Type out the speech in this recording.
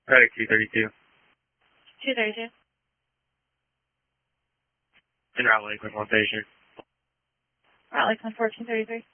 Medic 232. 232. In Route Lakeland, 1 patient. Route Lakeland 1433.